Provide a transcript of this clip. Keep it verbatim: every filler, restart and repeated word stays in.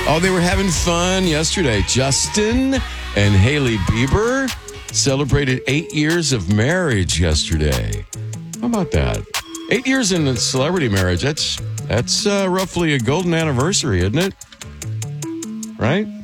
Oh, they were having fun yesterday. Justin and Hailey Bieber celebrated eight years of marriage yesterday. How about that? Eight years in a celebrity marriage. That's that's uh, roughly a golden anniversary, isn't it? Right?